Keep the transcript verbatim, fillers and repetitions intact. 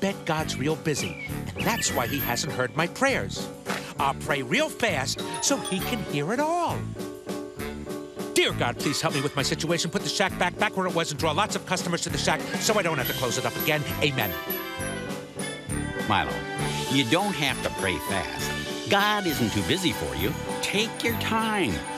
bet God's real busy, and that's why he hasn't heard my prayers. I'll pray real fast so he can hear it all. Dear God, please help me with my situation. Put the shack back, back where it was, and draw lots of customers to the shack so I don't have to close it up again. Amen. Milo, you don't have to pray fast. God isn't too busy for you. Take your time.